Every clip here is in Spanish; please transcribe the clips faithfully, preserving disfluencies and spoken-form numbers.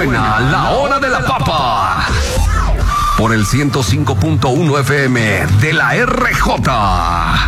Suena la hora de la papa. Por el ciento cinco punto uno F M de la R J.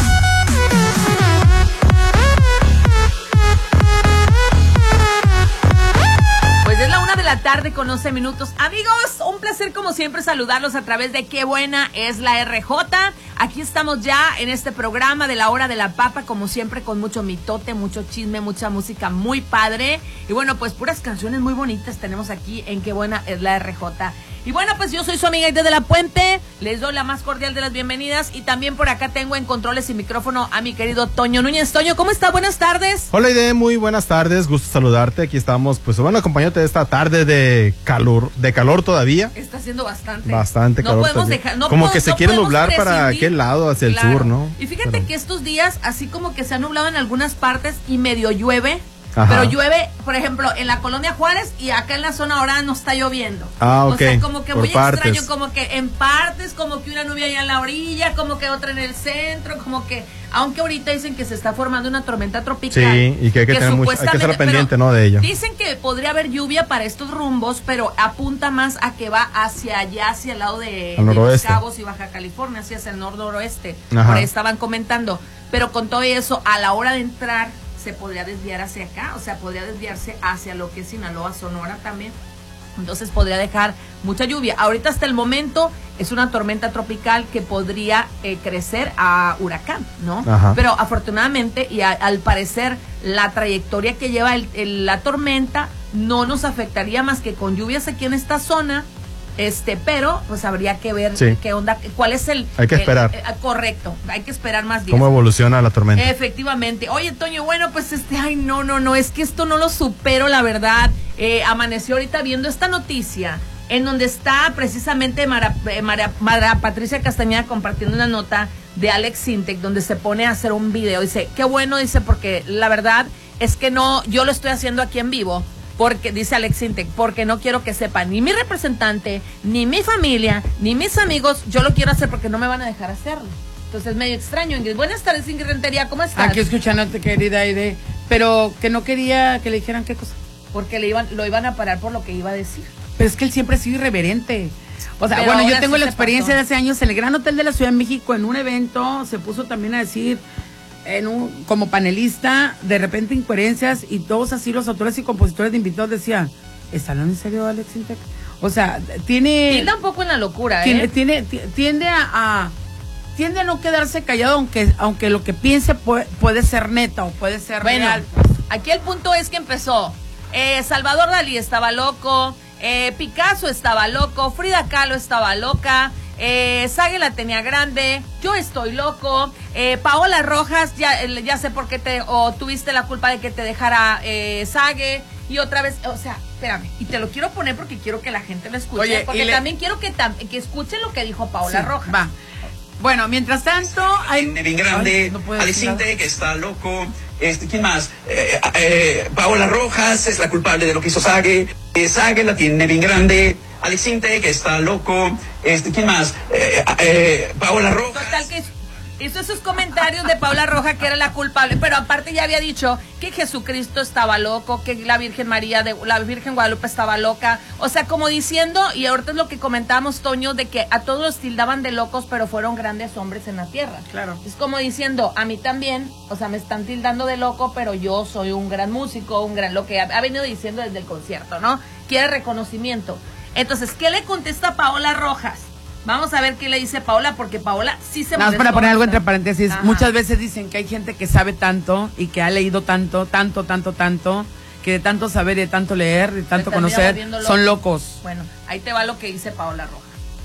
La tarde con once minutos. Amigos, un placer como siempre saludarlos a través de Qué Buena es la R J. Aquí estamos ya en este programa de la hora de la papa, como siempre con mucho mitote, mucho chisme, mucha música muy padre. Y bueno, pues puras canciones muy bonitas tenemos aquí en Qué Buena es la R J. Y bueno, pues yo soy su amiga Aide de la Puente, les doy la más cordial de las bienvenidas y también por acá tengo en controles y micrófono a mi querido Toño Núñez. Toño, ¿cómo está? Buenas tardes. Hola Aide, muy buenas tardes, gusto saludarte. Aquí estamos, pues bueno, acompañándote de esta tarde de calor, de calor todavía. Está haciendo bastante. Bastante no calor. Podemos dejar, no como podemos, que se no quiere nublar prescindir. Para aquel lado, hacia claro. el sur, ¿no? Y fíjate Pero... que estos días, así como que se ha nublado en algunas partes y medio llueve. Ajá. Pero llueve, por ejemplo, en la colonia Juárez y acá en la zona ahora no está lloviendo. Ah, ok. O sea, como que por muy partes. extraño, como que en partes, como que una nube allá en la orilla, como que otra en el centro, como que, aunque ahorita dicen que se está formando una tormenta tropical. Sí, y que hay que, que tener mucho, hay que estar pendiente, ¿no? De ello. Dicen que podría haber lluvia para estos rumbos, pero apunta más a que va hacia allá, hacia el lado de, de Los Cabos y Baja California, hacia el nor-noroeste. Por ahí estaban comentando. Pero con todo eso, a la hora de entrar, se podría desviar hacia acá, o sea, podría desviarse hacia lo que es Sinaloa, Sonora también. Entonces podría dejar mucha lluvia. Ahorita hasta el momento es una tormenta tropical que podría eh, crecer a huracán, ¿no? Ajá. Pero afortunadamente y a, al parecer la trayectoria que lleva el, el, la tormenta no nos afectaría más que con lluvias aquí en esta zona. Este, pero pues habría que ver sí. qué onda, cuál es el... Hay que el, esperar. El, el, correcto, hay que esperar más días. ¿Cómo evoluciona la tormenta? Efectivamente. Oye, Toño, bueno, pues este, ay, no, no, no, es que esto no lo supero, la verdad. Eh, amaneció ahorita viendo esta noticia en donde está precisamente Mara, Mara, Mara Patricia Castañeda compartiendo una nota de Alex Sintek donde se pone a hacer un video. Dice, qué bueno, dice, porque la verdad es que no, yo lo estoy haciendo aquí en vivo. Porque, dice Alex Sintek, porque no quiero que sepan ni mi representante, ni mi familia, ni mis amigos, yo lo quiero hacer porque no me van a dejar hacerlo. Entonces es medio extraño, Ingrid. Buenas tardes, Ingrid Rentería, ¿cómo estás? Aquí escuchándote, querida Aide, pero que no quería que le dijeran qué cosa. Porque le iban, lo iban a parar por lo que iba a decir. Pero es que él siempre ha sido irreverente. O sea, pero bueno, yo tengo sí la experiencia pasó. de hace años en el Gran Hotel de la Ciudad de México, en un evento, se puso también a decir... En un, como panelista, de repente incoherencias y todos así los autores y compositores de invitados decían, ¿está hablando en serio Alex Sintek? O sea, tiene... Tiende un poco en la locura, tiene, ¿eh? Tiene, tiende a, a tiende a no quedarse callado, aunque aunque lo que piense puede, puede ser neta o puede ser bueno, real. Aquí el punto es que empezó, eh, Salvador Dalí estaba loco, eh, Picasso estaba loco, Frida Kahlo estaba loca, Eh, Sage la tenía grande, yo estoy loco, eh, Paola Rojas, ya, ya sé por qué te, o tuviste la culpa de que te dejara eh, Sage, y otra vez, o sea, espérame, y te lo quiero poner porque quiero que la gente lo escuche, Oye, porque le... también quiero que, tam, que escuchen lo que dijo Paola sí, Rojas. Va. Bueno, mientras tanto, hay... bien grande, no Alex Sintek que está loco, este, ¿quién más? Eh, eh, Paola Rojas es la culpable de lo que hizo Sage, eh, Sage la tiene bien grande, Alex Sintek que está loco, este, ¿quién más? Eh, eh, Paola Rojas. Total que hizo esos comentarios de Paola Rojas que era la culpable, pero aparte ya había dicho que Jesucristo estaba loco, que la Virgen María, de la Virgen Guadalupe estaba loca, o sea, como diciendo, y ahorita es lo que comentábamos, Toño, de que a todos los tildaban de locos, pero fueron grandes hombres en la tierra. Claro. Es como diciendo, a mí también, o sea, me están tildando de loco, pero yo soy un gran músico, un gran, lo que ha, ha venido diciendo desde el concierto, ¿no? Quiere reconocimiento. Entonces, ¿qué le contesta Paola Rojas? Vamos a ver qué le dice Paola, porque Paola sí se molestó. Nada más para poner algo entre paréntesis, Ajá. muchas veces dicen que hay gente que sabe tanto y que ha leído tanto, tanto, tanto, tanto, que de tanto saber, de tanto leer, de tanto conocer, son locos. Bueno, ahí te va lo que dice Paola Rojas.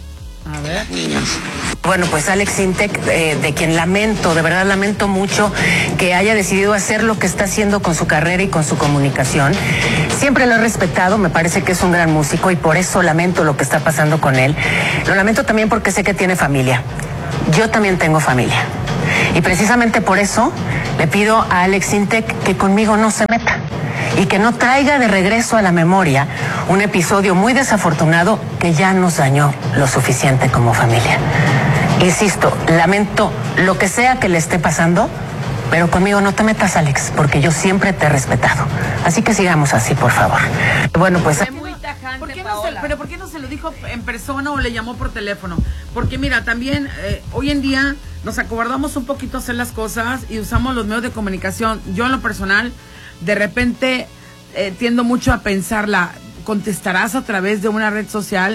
A ver. Niños. Bueno, pues Alex Sintek, eh, de quien lamento, de verdad lamento mucho que haya decidido hacer lo que está haciendo con su carrera y con su comunicación. Siempre lo he respetado, me parece que es un gran músico y por eso lamento lo que está pasando con él. Lo lamento también porque sé que tiene familia. Yo también tengo familia. Y precisamente por eso le pido a Alex Sintek que conmigo no se meta y que no traiga de regreso a la memoria un episodio muy desafortunado que ya nos dañó lo suficiente como familia. Insisto, lamento lo que sea que le esté pasando, pero conmigo no te metas, Alex, porque yo siempre te he respetado. Así que sigamos así, por favor. Bueno, pues... Muy ¿por qué no se, pero ¿por qué no se lo dijo en persona o le llamó por teléfono? Porque mira, también eh, hoy en día nos acobardamos un poquito a hacer las cosas y usamos los medios de comunicación. Yo en lo personal, de repente eh, tiendo mucho a pensarla, ¿contestarás a través de una red social?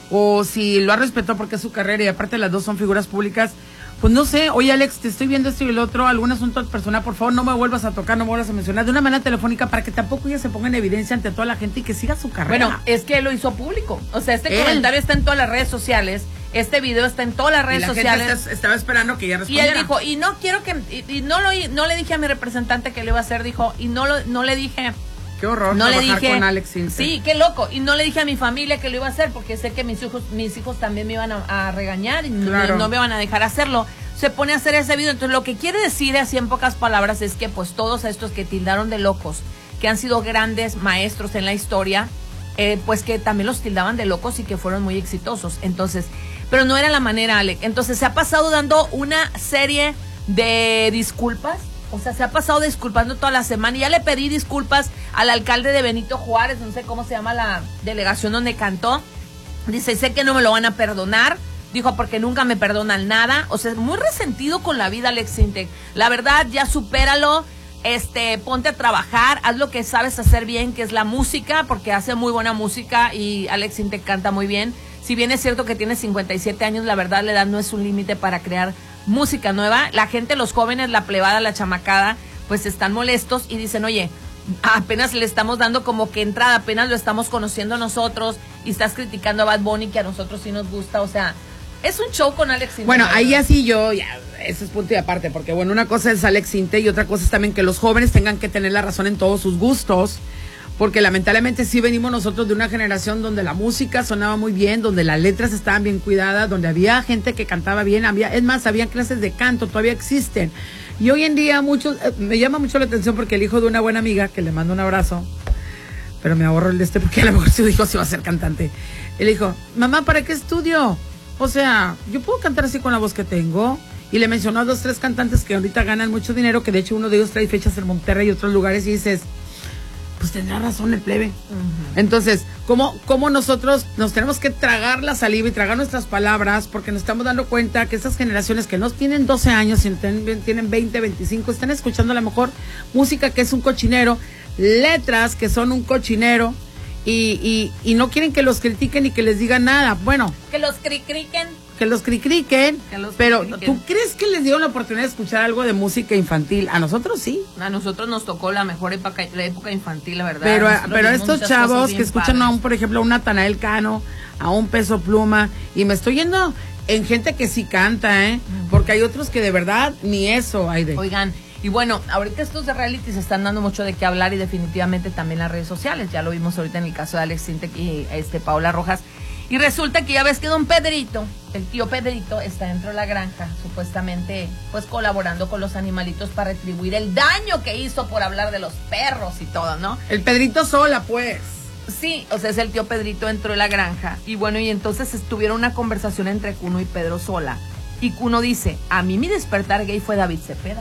O si lo ha respetado porque es su carrera y aparte las dos son figuras públicas, pues no sé, oye Alex, te estoy viendo esto y el otro, algún asunto personal, por favor no me vuelvas a tocar, no me vuelvas a mencionar de una manera telefónica para que tampoco ella se ponga en evidencia ante toda la gente y que siga su carrera. Bueno, es que él lo hizo público, o sea, este él. comentario está en todas las redes sociales, este video está en todas las redes y la sociales. Gente está, estaba esperando que ella respondiera. Y él dijo, y no quiero que, y, y no lo no le dije a mi representante que le iba a hacer, dijo, y no, lo, no le dije... Qué horror no trabajar le dije, con Alex Intec. Sí, qué loco. Y no le dije a mi familia que lo iba a hacer porque sé que mis hijos mis hijos también me iban a, a regañar y claro. no, no me van a dejar hacerlo. Se pone a hacer ese video. Entonces, lo que quiere decir así en pocas palabras es que pues todos estos que tildaron de locos, que han sido grandes maestros en la historia, eh, pues que también los tildaban de locos y que fueron muy exitosos. Entonces, pero no era la manera, Alex. Entonces, se ha pasado dando una serie de disculpas. O sea, se ha pasado disculpando toda la semana y ya le pedí disculpas al alcalde de Benito Juárez, no sé cómo se llama la delegación donde cantó. Dice, sé que no me lo van a perdonar. Dijo, porque nunca me perdonan nada. O sea, muy resentido con la vida, Alex Intec. La verdad, ya supéralo. Este, ponte a trabajar, haz lo que sabes hacer bien, que es la música, porque hace muy buena música y Alex Intec canta muy bien. Si bien es cierto que tiene cincuenta y siete años, la verdad la edad no es un límite para crear música nueva. La gente, los jóvenes, la plebada, la chamacada, pues están molestos y dicen, oye, apenas le estamos dando como que entrada, apenas lo estamos conociendo nosotros y estás criticando a Bad Bunny, que a nosotros sí nos gusta. O sea, es un show con Alex Intec. Bueno, ahí así yo, ya, eso es punto y aparte, porque bueno, una cosa es Alex Intec y otra cosa es también que los jóvenes tengan que tener la razón en todos sus gustos. Porque lamentablemente sí venimos nosotros de una generación donde la música sonaba muy bien, donde las letras estaban bien cuidadas, donde había gente que cantaba bien, había, es más, había clases de canto, todavía existen. Y hoy en día muchos, eh, me llama mucho la atención porque el hijo de una buena amiga, que le mando un abrazo, pero me ahorro el de este porque a lo mejor su hijo se va a hacer cantante. Él dijo, mamá, ¿para qué estudio? O sea, yo puedo cantar así con la voz que tengo. Y le mencionó a dos, tres cantantes que ahorita ganan mucho dinero, que de hecho uno de ellos trae fechas en Monterrey y otros lugares, y dices, pues tendrá razón el plebe. Uh-huh. Entonces, ¿cómo, ¿cómo nosotros nos tenemos que tragar la saliva y tragar nuestras palabras? Porque nos estamos dando cuenta que estas generaciones que no tienen doce años, sino tienen veinte, veinticinco, están escuchando a lo mejor música que es un cochinero, letras que son un cochinero, y, y, y no quieren que los critiquen y que les digan nada. Bueno. Que los cricriquen. Que los cricriquen, que los pero cricriquen. ¿Tú crees que les dieron la oportunidad de escuchar algo de música infantil? A nosotros sí. A nosotros nos tocó la mejor época, la época infantil, la verdad. Pero, pero estos chavos que escuchan padres. a un, por ejemplo, a un Natanael Cano, a un Peso Pluma, y me estoy yendo en gente que sí canta, ¿eh? Uh-huh. Porque hay otros que de verdad ni eso hay de. Oigan, y bueno, ahorita estos de reality se están dando mucho de qué hablar y definitivamente también las redes sociales. Ya lo vimos ahorita en el caso de Alex Intec y este Paola Rojas. Y resulta que ya ves que don Pedrito, el tío Pedrito, está dentro de la granja, supuestamente, pues colaborando con los animalitos para retribuir el daño que hizo por hablar de los perros y todo, ¿no? El Pedrito Sola, pues. Sí, o sea, es el tío Pedrito dentro de la granja. Y bueno, y entonces estuvieron una conversación entre Cuno y Pedro Sola. Y Cuno dice, a mí mi despertar gay fue David Cepeda.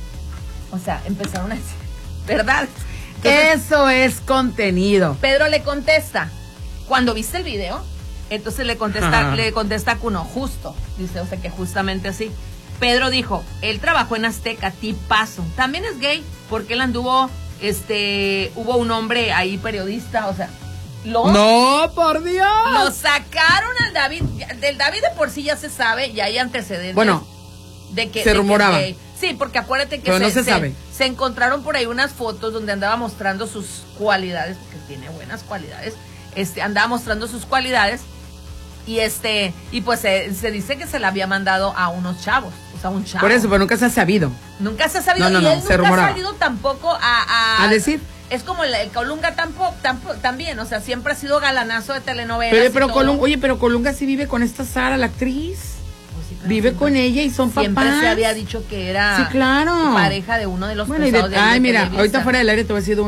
O sea, empezaron a decir, ¿verdad? Entonces, eso es contenido. Pedro le contesta, cuando viste el video, entonces le contesta, Ajá. le contesta a Cuno, justo, dice, o sea que justamente así. Pedro dijo, él trabajó en Azteca, tipazo, también es gay, porque él anduvo, este, hubo un hombre ahí periodista, o sea, lo, no, por Dios. Lo sacaron al David, del David de por sí ya se sabe, y hay antecedentes. Bueno, de que se de rumoraba. Que, sí, porque acuérdate que Pero se, no se, se, sabe. se encontraron por ahí unas fotos donde andaba mostrando sus cualidades, porque tiene buenas cualidades, este, andaba mostrando sus cualidades. Y este, y pues se, se dice que se la había mandado a unos chavos, o sea, un chavo. Por eso, pero nunca se ha sabido. Nunca se ha sabido, no, no, y no, él se nunca rumoraba. ha salido tampoco a, a... ¿A decir? Es como el, el Colunga tampoco, tampoco, también, o sea, siempre ha sido galanazo de telenovelas. Pero, pero Colunga, oye, pero Colunga sí vive con esta Sara, la actriz. Pues sí, vive siempre, con ella y son siempre papás. Siempre se había dicho que era sí, claro. pareja de uno de los bueno, pesados de, de Ay, de mira, Televisa. Ahorita fuera del aire te voy a decir